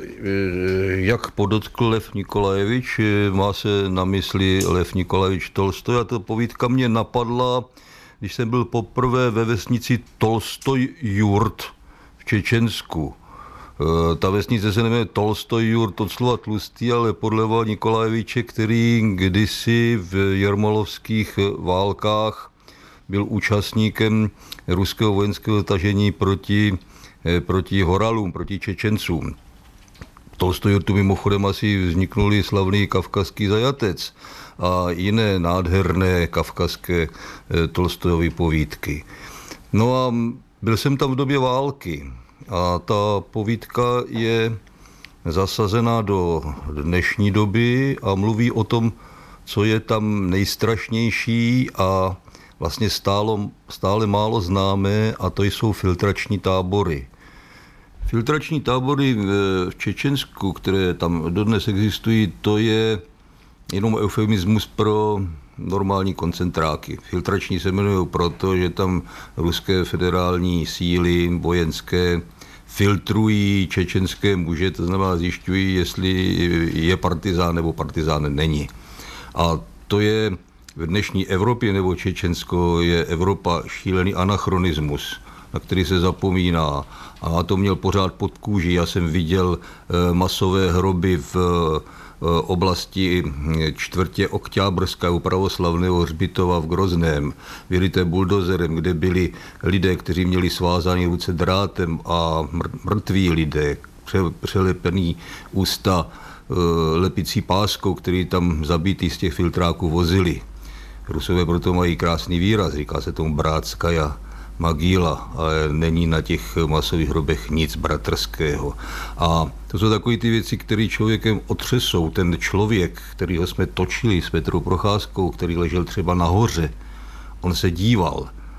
Jak podotkl Lev Nikolajevič, má se na mysli Lev Nikolajevič Tolstoj a ta povídka mě napadla, když jsem byl poprvé ve vesnici Tolstoj Jurt v Čečensku. Ta vesnice se jmenuje Tolstoj Jurt od slova tlustý, ale podle Lva Nikolajeviče, který kdysi v jarmolovských válkách byl účastníkem ruského vojenského tažení proti, proti Horalům, proti Čečencům. V Tolstoj Jurtu mimochodem asi vzniknul slavný Kavkazský zajatec a jiné nádherné kavkazské Tolstojovy povídky. No a byl jsem tam v době války a ta povídka je zasazená do dnešní doby a mluví o tom, co je tam nejstrašnější a vlastně stálo, stále málo známé, a to jsou filtrační tábory. Filtrační tábory v Čečensku, které tam dodnes existují, to je jenom eufemismus pro normální koncentráky. Filtrační se jmenují proto, že tam ruské federální síly vojenské filtrují čečenské muže, to znamená zjišťují, jestli je partizán nebo partizán není. A to je v dnešní Evropě nebo Čečensko je Evropa šílený anachronismus, na který se zapomíná. A to měl pořád pod kůží. Já jsem viděl masové hroby v oblasti čtvrtě Okťábrská u pravoslavného hřbitova v Grozném, vyryté buldozerem, kde byli lidé, kteří měli svázané ruce drátem a mrtví lidé, přelepený ústa lepicí páskou, který tam zabitý z těch filtráků vozili. Rusové proto mají krásný výraz, říká se tomu bratskaja magíla, ale není na těch masových hrobech nic bratrského. A to jsou takové ty věci, které člověkem otřesou. Ten člověk, kterýho jsme točili s Petrou Procházkou, který ležel třeba nahoře, on se díval.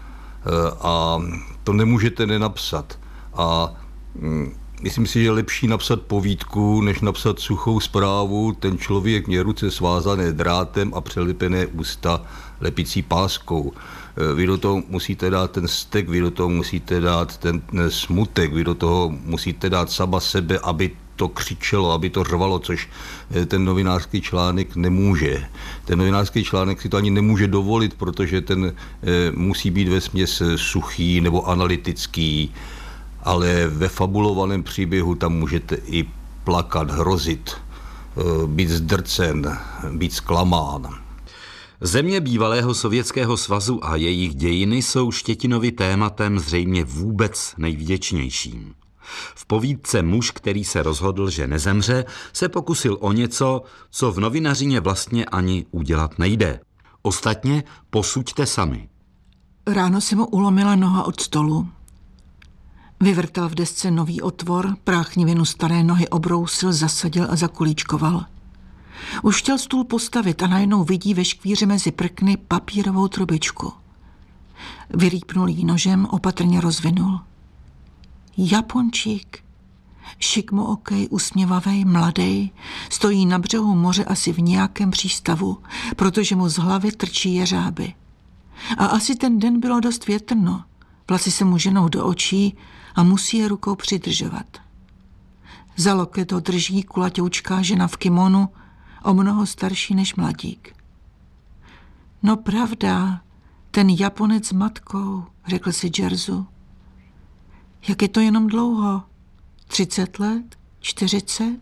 a to nemůžete nenapsat. A myslím si, že je lepší napsat povídku, než napsat suchou zprávu. Ten člověk měl ruce svázané drátem a přelepené ústa lepicí páskou. Vy do toho musíte dát ten vztek, vy do toho musíte dát ten smutek, vy do toho musíte dát sama sebe, aby to křičelo, aby to řvalo, což ten novinářský článek nemůže. Ten novinářský článek si to ani nemůže dovolit, protože ten musí být vesměs suchý nebo analytický, ale ve fabulovaném příběhu tam můžete i plakat, hrozit, být zdrcen, být zklamán. Země bývalého Sovětského svazu a jejich dějiny jsou Štětinovi tématem zřejmě vůbec nejvděčnějším. V povídce Muž, který se rozhodl, že nezemře, se pokusil o něco, co v novinařině vlastně ani udělat nejde. Ostatně posuďte sami. Ráno se mu ulomila noha od stolu. Vyvrtal v desce nový otvor, práchnivinu staré nohy obrousil, zasadil a zakulíčkoval. Už chtěl stůl postavit a najednou vidí ve škvíře mezi prkny papírovou trubičku. Vyrýpnul jí nožem, opatrně rozvinul. Japončík, šikmookej, usměvavej, mladej, stojí na břehu moře asi v nějakém přístavu, protože mu z hlavy trčí jeřáby. A asi ten den bylo dost větrno. Vlasy se mu ženou do očí a musí je rukou přidržovat. Za loket ho drží kulaťoučká žena v kimonu, o mnoho starší než mladík. No pravda, ten Japonec s matkou, řekl si Jerzu. Jak je to jenom dlouho? Třicet let? Čtyřicet?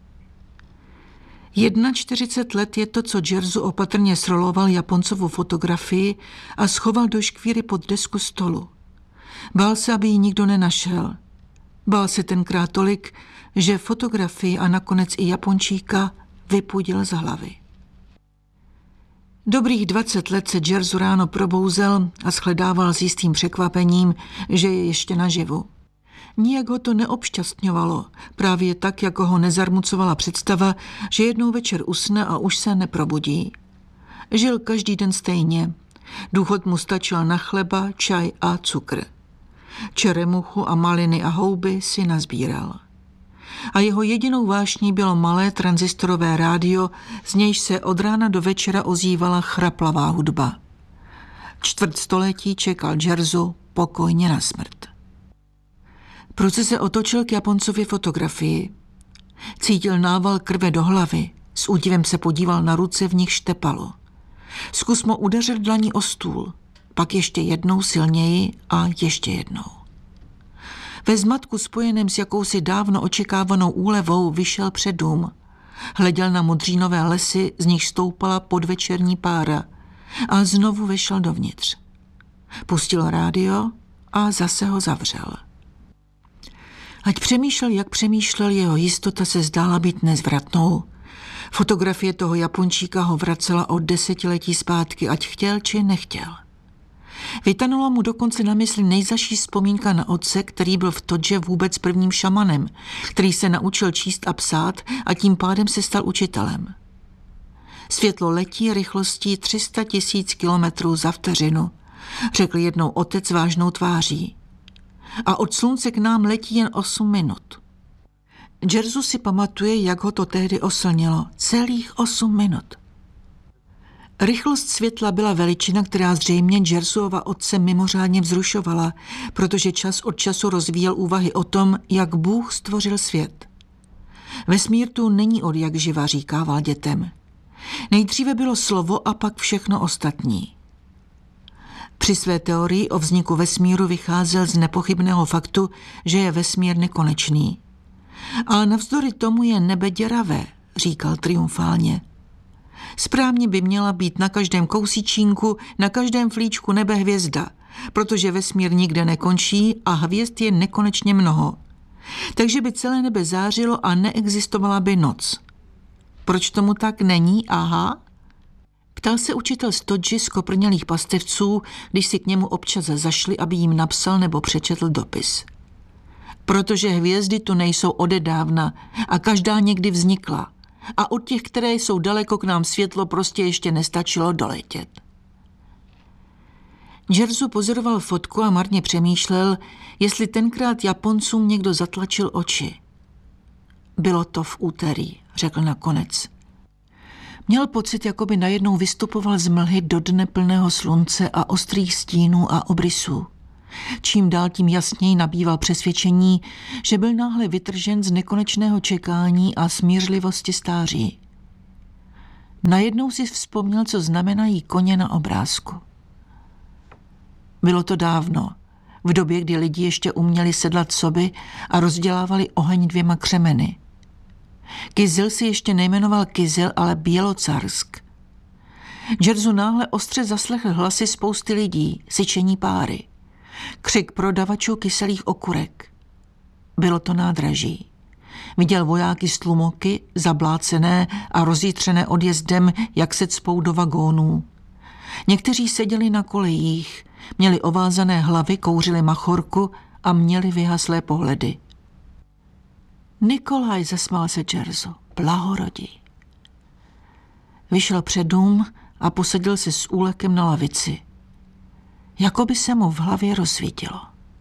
Jedna čtyřicet let je to, co Jerzu opatrně sroloval Japoncovu fotografii a schoval do škvíry pod desku stolu. Bál se, aby ji nikdo nenašel. Bál se tenkrát tolik, že fotografii a nakonec i Japončíka vypudil z hlavy. Dobrých dvacet let se Jerzu ráno probouzel a shledával s jistým překvapením, že je ještě naživu. Nijak ho to neobšťastňovalo, právě tak, jako ho nezarmucovala představa, že jednou večer usne a už se neprobudí. Žil každý den stejně. Důchod mu stačil na chleba, čaj a cukr. Čeremuchu a maliny a houby si nazbíral. A jeho jedinou vášní bylo malé tranzistorové rádio, z nějž se od rána do večera ozývala chraplavá hudba. Čtvrt století čekal Jerzu pokojně na smrt. Proč se otočil k Japoncově fotografii? Cítil nával krve do hlavy, s údivem se podíval na ruce, v nich štepalo. Zkus mu udeřil dlaní o stůl, pak ještě jednou silněji a ještě jednou. Ve zmatku spojeném s jakousi dávno očekávanou úlevou vyšel před dům. Hleděl na modřínové lesy, z nich stoupala podvečerní pára a znovu vešel dovnitř. Pustil rádio a zase ho zavřel. Ať přemýšlel, jak přemýšlel, jeho jistota se zdála být nezvratnou. Fotografie toho Japončíka ho vracela od desetiletí zpátky, ať chtěl či nechtěl. Vytanulo mu dokonce na mysli nejzaší vzpomínka na otce, který byl v Todže vůbec prvním šamanem, který se naučil číst a psát a tím pádem se stal učitelem. Světlo letí rychlostí tři sta tisíc kilometrů za vteřinu, řekl jednou otec vážnou tváří. A od slunce k nám letí jen osm minut. Jerzu si pamatuje, jak ho to tehdy oslnilo. Celých osm minut. Rychlost světla byla veličina, která zřejmě Jerzuova otce mimořádně vzrušovala, protože čas od času rozvíjel úvahy o tom, jak Bůh stvořil svět. Vesmír tu není od jak živa, říkával dětem. Nejdříve bylo slovo a pak všechno ostatní. Při své teorii o vzniku vesmíru vycházel z nepochybného faktu, že je vesmír nekonečný. Ale navzdory tomu je nebe děravé, říkal triumfálně. Správně by měla být na každém kousíčínku, na každém flíčku nebe hvězda, protože vesmír nikde nekončí a hvězd je nekonečně mnoho. Takže by celé nebe zářilo a neexistovala by noc. Proč tomu tak není, aha? Ptal se učitel z Todži z koprnělých pastevců, když si k němu občas zašli, aby jim napsal nebo přečetl dopis. Protože hvězdy tu nejsou odedávna a každá někdy vznikla. A od těch, které jsou daleko, k nám světlo prostě ještě nestačilo doletět. Jerzu pozoroval fotku a marně přemýšlel, jestli tenkrát Japoncům někdo zatlačil oči. Bylo to v úterý, řekl nakonec. Měl pocit, jako by najednou vystupoval z mlhy do dne plného slunce a ostrých stínů a obrysů. Čím dál tím jasněji nabýval přesvědčení, že byl náhle vytržen z nekonečného čekání a smířlivosti stáří. Najednou si vzpomněl, co znamenají koně na obrázku. Bylo to dávno, v době, kdy lidi ještě uměli sedlat soby a rozdělávali oheň dvěma křemeny. Kyzyl si ještě nejmenoval Kyzyl, ale Bělocarsk. Jerzu náhle ostře zaslechl hlasy spousty lidí, syčení páry. Křik prodavačů kyselých okurek. Bylo to nádraží. Viděl vojáky s tlumoky, zablácené a rozjitřené odjezdem, jak se cpou do vagónů. Někteří seděli na kolejích, měli ovázané hlavy, kouřili machorku a měli vyhaslé pohledy. Nikolaj, zasmál se Jerzu, blahorodí. Vyšel před dům a posadil se s úlekem na lavici. Jako by se mu v hlavě rozsvítilo.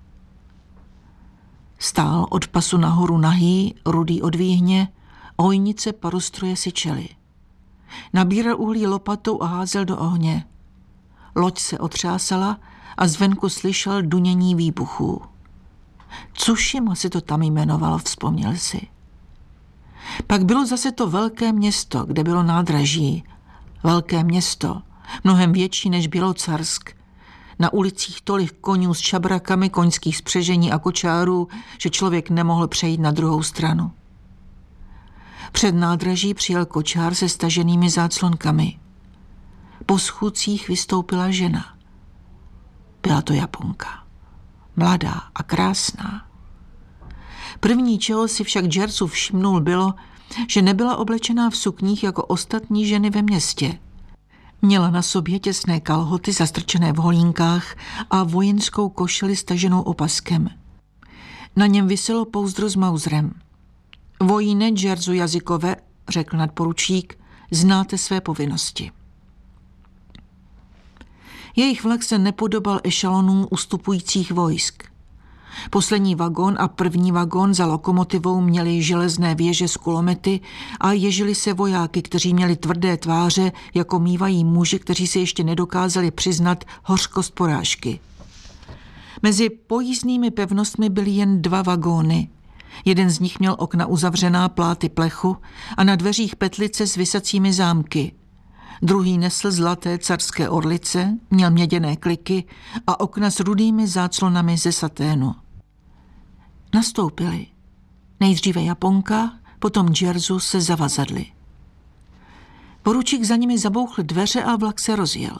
Stál od pasu nahoru nahý, rudý od výhně, ojnice parostroje syčely. Nabíral uhlí lopatou a házel do ohně. Loď se otřásala a zvenku slyšel dunění výbuchů. Tsushima si to tam jmenovalo, vzpomněl si. Pak bylo zase to velké město, kde bylo nádraží. Velké město, mnohem větší než Bělocarsk. Na ulicích tolik koňů s čabrakami, koňských spřežení a kočárů, že člověk nemohl přejít na druhou stranu. Před nádraží přijel kočár se staženými záclonkami. Po schůdcích vystoupila žena. Byla to Japonka. Mladá a krásná. První, čeho si však Jerzu všimnul, bylo, že nebyla oblečená v sukních jako ostatní ženy ve městě. Měla na sobě těsné kalhoty zastrčené v holínkách a vojenskou košili staženou opaskem. Na něm viselo pouzdro s mauzrem. Vojíne Jerzu jazykové, řekl nadporučík, znáte své povinnosti. Jejich vlak se nepodobal ešalonům ustupujících vojsk. Poslední vagón a první vagón za lokomotivou měli železné věže s kulomety a ježili se vojáky, kteří měli tvrdé tváře, jako mívají muži, kteří se ještě nedokázali přiznat hořkost porážky. Mezi pojízdnými pevnostmi byly jen dva vagóny. Jeden z nich měl okna uzavřená pláty plechu a na dveřích petlice s visacími zámky. Druhý nesl zlaté carské orlice, měl měděné kliky a okna s rudými záclonami ze saténu. Nastoupili. Nejdříve Japonka, potom Jerzu se zavazadly. Poručík za nimi zabouchl dveře a vlak se rozjel.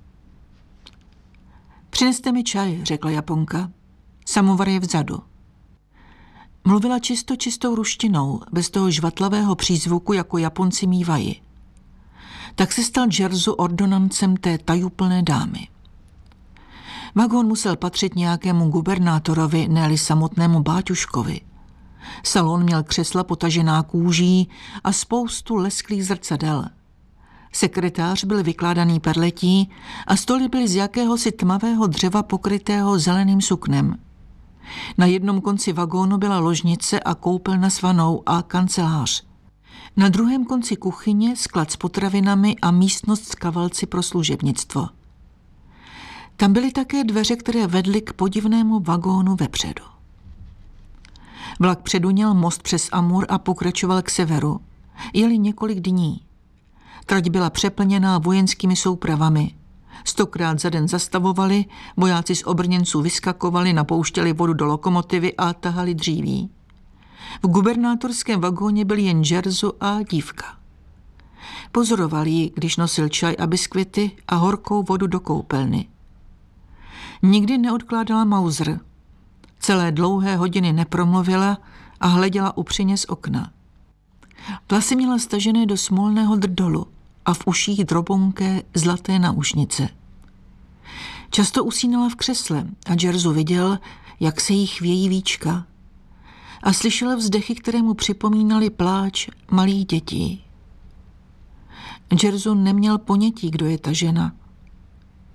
Přineste mi čaj, řekla Japonka. Samovar je vzadu. Mluvila čisto čistou ruštinou, bez toho žvatlavého přízvuku, jako Japonci mívají. Tak se stal Jerzu ordonancem té tajuplné dámy. Vagón musel patřit nějakému gubernátorovi, ne-li samotnému Báťuškovi. Salon měl křesla potažená kůží a spoustu lesklých zrcadel. Sekretář byl vykládaný perletí a stoly byly z jakéhosi tmavého dřeva pokrytého zeleným suknem. Na jednom konci vagónu byla ložnice a koupelna s vanou a kancelář. Na druhém konci kuchyně, sklad s potravinami a místnost s kavalci pro služebnictvo. Tam byly také dveře, které vedly k podivnému vagónu vepředu. Vlak předuněl most přes Amur a pokračoval k severu. Jeli několik dní. Trať byla přeplněná vojenskými soupravami. Stokrát za den zastavovali, vojáci z obrněnců vyskakovali, napouštěli vodu do lokomotivy a tahali dříví. V gubernátorském vagóně byl jen Jerzu a dívka. Pozoroval ji, když nosil čaj a biskvity a horkou vodu do koupelny. Nikdy neodkládala mauzr. Celé dlouhé hodiny nepromluvila a hleděla upřeně z okna. Vlasy měla stažené do smolného drdolu a v uších drobonké zlaté náušnice. Často usínala v křesle a Jerzu viděl, jak se jí chvějí víčka a slyšela vzdechy, které mu připomínaly pláč malých dětí. Jerzu neměl ponětí, kdo je ta žena.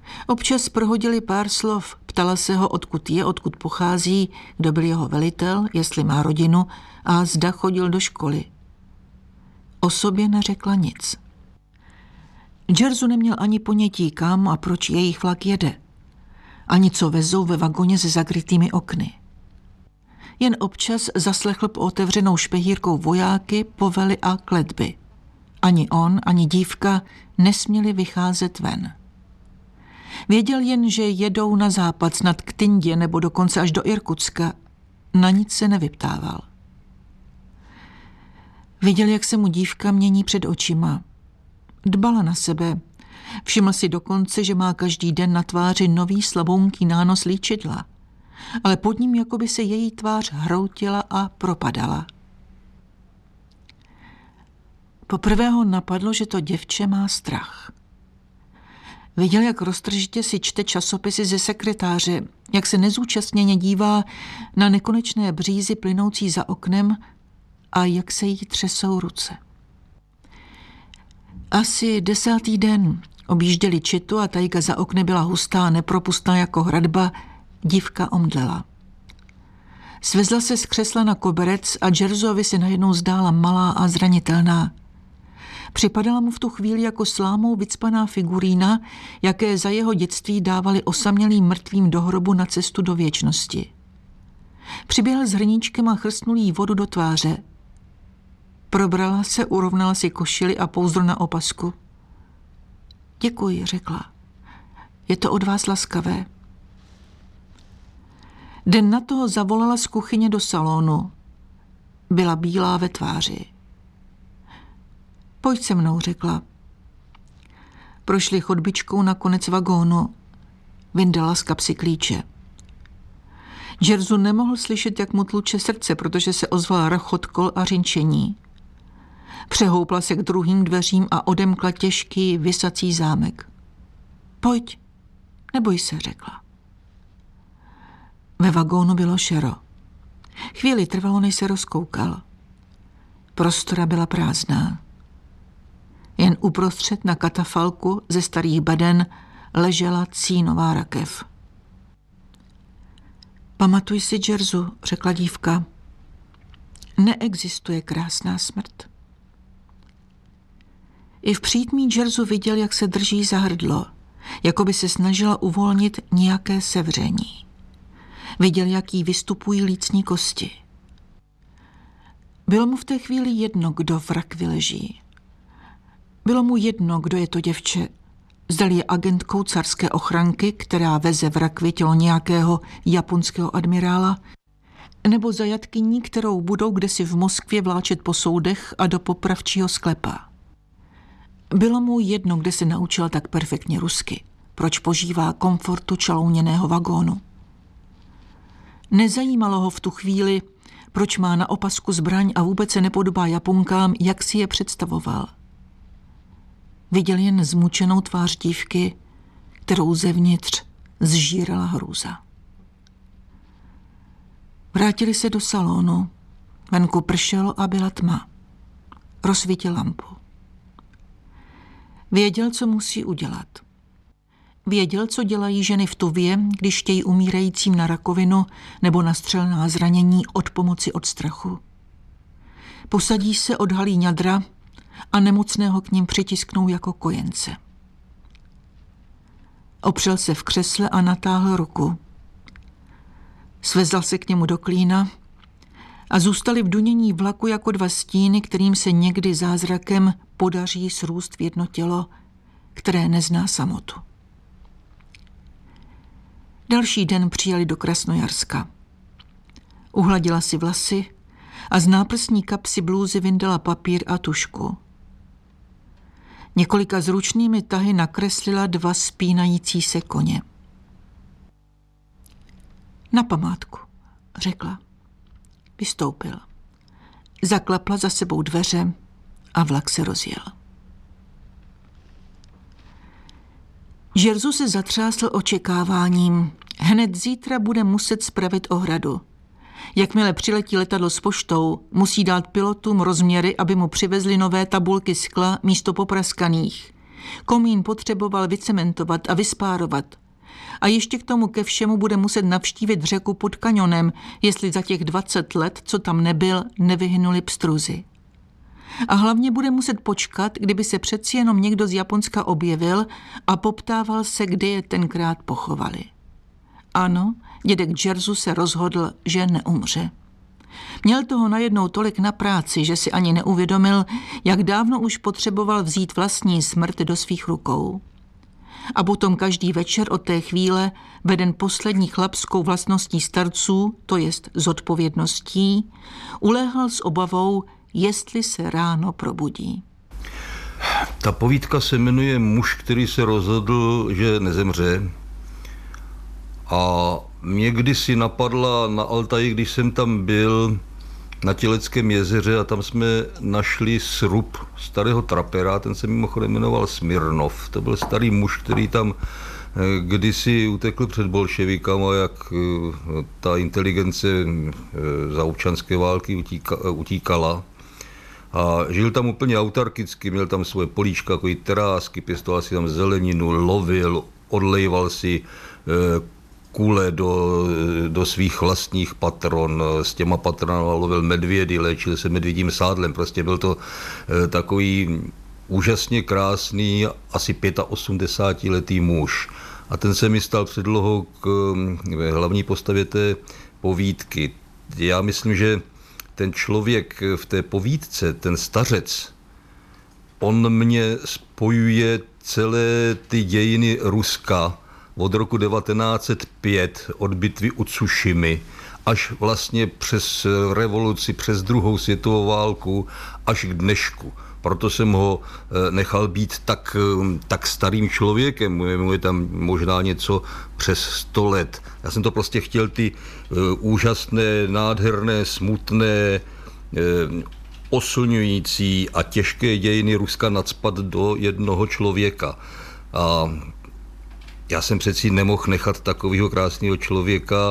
Občas prohodili pár slov, ptala se ho, odkud je, odkud pochází, kdo byl jeho velitel, jestli má rodinu a zda chodil do školy. O sobě neřekla nic. Jerzu neměl ani ponětí, kam a proč jejich vlak jede. Ani co vezou ve vagoně se zakrytými okny. Jen občas zaslechl po otevřenou špehírkou vojáky, povely a kletby. Ani on, ani dívka nesměli vycházet ven. Věděl jen, že jedou na západ, snad k Tindě nebo dokonce až do Irkutska. Na nic se nevyptával. Viděl, jak se mu dívka mění před očima. Dbala na sebe. Všiml si dokonce, že má každý den na tváři nový slabounký nános líčidla. Ale pod ním jakoby se její tvář hroutila a propadala. Poprvé ho napadlo, že to děvče má strach. Viděl, jak roztržitě si čte časopisy ze sekretáře, jak se nezúčastněně dívá na nekonečné břízy plynoucí za oknem a jak se jí třesou ruce. Asi desátý den objížděli Čitu a tajka za okny byla hustá a nepropustná jako hradba, dívka omdlela. Svezla se z křesla na koberec a Jerzovi se najednou zdála malá a zranitelná. Připadala mu v tu chvíli jako slámou vycpaná figurína, jaké za jeho dětství dávali osamělým mrtvým do hrobu na cestu do věčnosti. Přiběhl s hrníčkem a chrstnul jí vodu do tváře. Probrala se, urovnala si košili a pouzdro na opasku. Děkuji, řekla. Je to od vás laskavé. Den na toho zavolala z kuchyně do salonu. Byla bílá ve tváři. Pojď se mnou, řekla. Prošli chodbičkou na konec vagónu. Vyndala z kapsy klíče. Jerzu nemohl slyšet, jak mu tluče srdce, protože se ozval rachot kol a řinčení. Přehoupla se k druhým dveřím a odemkla těžký visací zámek. Pojď, neboj se, řekla. Ve vagónu bylo šero. Chvíli trvalo, než se rozkoukal. Prostora byla prázdná. Jen uprostřed na katafalku ze starých beden ležela cínová rakev. Pamatuj si, Jerzu, řekla dívka. Neexistuje krásná smrt. I v přítmí Jerzu viděl, jak se drží za hrdlo, jako by se snažila uvolnit nějaké sevření. Viděl, jak jí vystupují lícní kosti. Bylo mu v té chvíli jedno, kdo v rakvi leží. Bylo mu jedno, kdo je to děvče. Zdali je agentkou carské ochranky, která veze v rakvi tělo nějakého japonského admirála, nebo zajatkyní, kterou budou kdesi v Moskvě vláčet po soudech a do popravčího sklepa. Bylo mu jedno, kde se naučila tak perfektně rusky, proč požívá komfortu čalouněného vagónu. Nezajímalo ho v tu chvíli, proč má na opasku zbraň a vůbec se nepodobá Japonkám, jak si je představoval. Viděl jen zmučenou tvář dívky, kterou zevnitř zžírala hrůza. Vrátili se do salonu. Venku pršelo a byla tma. Rozsvítil lampu. Věděl, co musí udělat. Věděl, co dělají ženy v Tuvě, když chtějí umírajícím na rakovinu nebo na střelná zranění od pomoci od strachu. Posadí se, odhalí ňadra a nemocného k ním přitisknou jako kojence. Opřel se v křesle a natáhl ruku. Svezal se k němu do klína a zůstali v dunění vlaku jako dva stíny, kterým se někdy zázrakem podaří srůst v jedno tělo, které nezná samotu. Další den přijeli do Krasnojarska. Uhladila si vlasy a z náprsní kapsy blůzy vyndala papír a tušku. Několika zručnými tahy nakreslila dva spínající se koně. Na památku, řekla. Vystoupil. Zaklapla za sebou dveře a vlak se rozjel. Jerzu se zatřásl očekáváním. Hned zítra bude muset spravit ohradu. Jakmile přiletí letadlo s poštou, musí dát pilotům rozměry, aby mu přivezli nové tabulky skla místo popraskaných. Komín potřeboval vycementovat a vyspárovat. A ještě k tomu ke všemu bude muset navštívit řeku pod kanionem, jestli za těch dvacet let, co tam nebyl, nevyhynuli pstruzy. A hlavně bude muset počkat, kdyby se přeci jenom někdo z Japonska objevil a poptával se, kde je tenkrát pochovali. Ano, dědek Jerzu se rozhodl, že neumře. Měl toho najednou tolik na práci, že si ani neuvědomil, jak dávno už potřeboval vzít vlastní smrt do svých rukou. A potom každý večer od té chvíle, veden poslední chlapskou vlastností starců, to jest zodpovědností, uléhal s obavou, jestli se ráno probudí. Ta povídka se jmenuje Muž, který se rozhodl, že nezemře. A mě kdysi napadla na Altaji, když jsem tam byl na Těleckém jezeře a tam jsme našli srub starého trapera, ten se mimochodem jmenoval Smirnov. To byl starý muž, který tam kdysi utekl před bolševikama, jak ta inteligence za občanské války utíkala. A žil tam úplně autarkicky, měl tam svoje políčka, jako terásky, pěstoval si tam zeleninu, lovil, odlejval si kůle do, do svých vlastních patron, s těma patronama lovil medvědy, léčil se medvědím sádlem, prostě byl to takový úžasně krásný, asi osmdesátiletý muž. A ten se mi stal předlohou k hlavní postavě té povídky. Já myslím, že ten člověk v té povídce, ten stařec, on mě spojuje celé ty dějiny Ruska od roku devatenáct set pět, od bitvy u Tsushimy, až vlastně přes revoluci, přes druhou světovou válku, až k dnešku. Proto jsem ho nechal být tak, tak starým člověkem, mu je tam možná něco přes sto let. Já jsem to prostě chtěl ty úžasné, nádherné, smutné, oslňující a těžké dějiny Ruska nacpat do jednoho člověka. A já jsem přeci nemohl nechat takového krásného člověka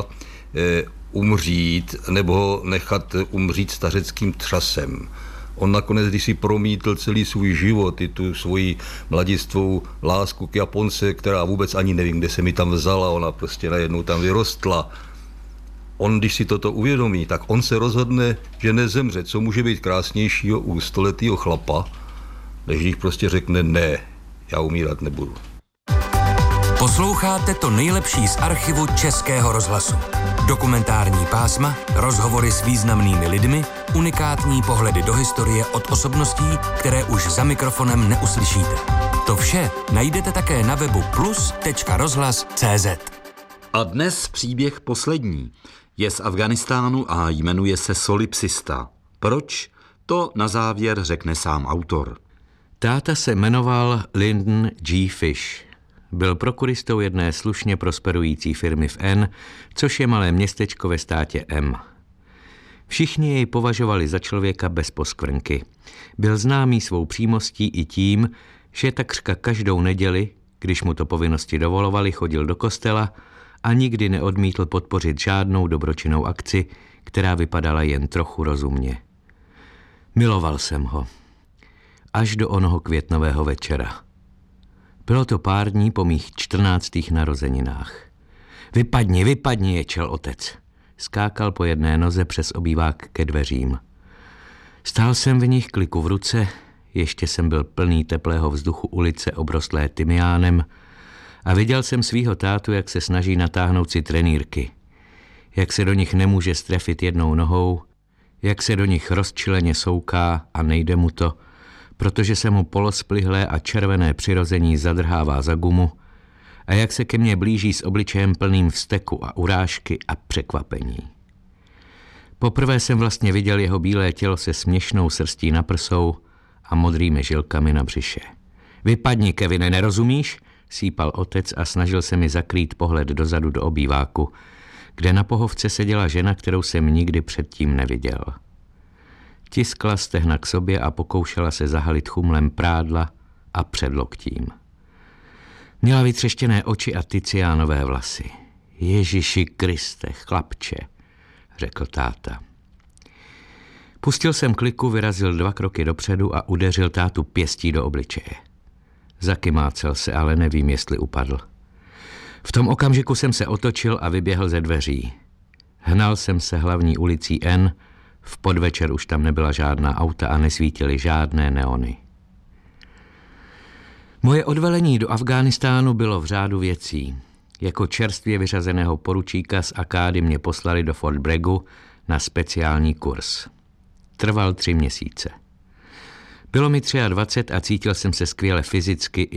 umřít, nebo ho nechat umřít stařeckým třasem. On nakonec, když si promítl celý svůj život, i tu svoji mladistvou lásku k Japonce, která vůbec ani nevím, kde se mi tam vzala, ona prostě najednou tam vyrostla. On, když si toto uvědomí, tak on se rozhodne, že nezemře. Co může být krásnějšího u stoletýho chlapa, než když prostě řekne ne, já umírat nebudu. Posloucháte to nejlepší z archivu Českého rozhlasu. Dokumentární pásma, rozhovory s významnými lidmi, unikátní pohledy do historie od osobností, které už za mikrofonem neuslyšíte. To vše najdete také na webu plus tečka rozhlas tečka cé zet. A dnes příběh poslední. Je z Afghánistánu a jmenuje se Solipsista. Proč? To na závěr řekne sám autor. Táta se jmenoval Lyndon G. Fish. Byl prokuristou jedné slušně prosperující firmy v N, což je malé městečko ve státě M. Všichni jej považovali za člověka bez poskvrnky. Byl známý svou přímostí i tím, že takřka každou neděli, když mu to povinnosti dovolovali, chodil do kostela a nikdy neodmítl podpořit žádnou dobročinnou akci, která vypadala jen trochu rozumně. Miloval jsem ho. Až do onoho květnového večera. Bylo to pár dní po mých čtrnáctých narozeninách. Vypadni, vypadni, ječel otec. Skákal po jedné noze přes obývák ke dveřím. Stál jsem v nich, kliku v ruce, ještě jsem byl plný teplého vzduchu ulice obrostlé tymiánem a viděl jsem svýho tátu, jak se snaží natáhnout si trenýrky. Jak se do nich nemůže strefit jednou nohou, jak se do nich rozčileně souká a nejde mu to, protože se mu polosplihlé a červené přirození zadrhává za gumu a jak se ke mně blíží s obličejem plným vzteku a urážky a překvapení. Poprvé jsem vlastně viděl jeho bílé tělo se směšnou srstí na prsou a modrými žilkami na břiše. Vypadni, Kevine, nerozumíš? Sípal otec a snažil se mi zakrýt pohled dozadu do obýváku, kde na pohovce seděla žena, kterou jsem nikdy předtím neviděl. Tiskla stehna k sobě a pokoušela se zahalit chumlem prádla a předloktím. Měla vytřeštěné oči a tyciánové vlasy. Ježiši Kriste, chlapče, řekl táta. Pustil jsem kliku, vyrazil dva kroky dopředu a udeřil tátu pěstí do obličeje. Zakymácel se, ale nevím, jestli upadl. V tom okamžiku jsem se otočil a vyběhl ze dveří. Hnal jsem se hlavní ulicí N, v podvečer už tam nebyla žádná auta a nesvítily žádné neony. Moje odvelení do Afghánistánu bylo v řádu věcí. Jako čerstvě vyřazeného poručíka z akády mě poslali do Fort Braggu na speciální kurz. Trval tři měsíce. Bylo mi dvacet tři a cítil jsem se skvěle fyzicky